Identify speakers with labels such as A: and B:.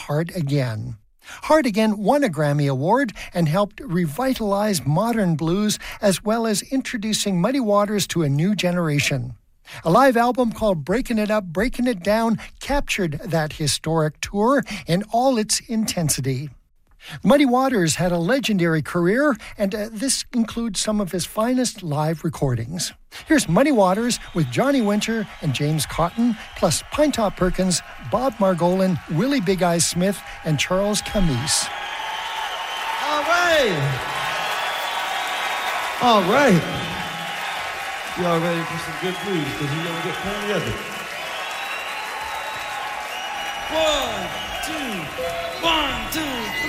A: Hard Again. Hard Again won a Grammy Award and helped revitalize modern blues as well as introducing Muddy Waters to a new generation. A live album called Breaking It Up, Breaking It Down captured that historic tour in all its intensity. Muddy Waters had a legendary career, and this includes some of his finest live recordings. Here's Muddy Waters with Johnny Winter and James Cotton, plus Pinetop Perkins, Bob Margolin, Willie Big Eyes Smith, and Charles Camise.
B: All right. All right. Y'all ready for some good blues? Because you're going to get plenty of it. 1, 2, 1, 2, 3.